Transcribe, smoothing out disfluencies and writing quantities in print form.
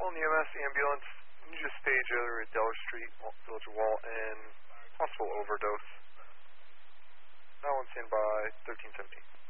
Fulton EMS ambulance, you just stage over at Delaware Street, Village of Walton, possible overdose. 911 standby, 1317.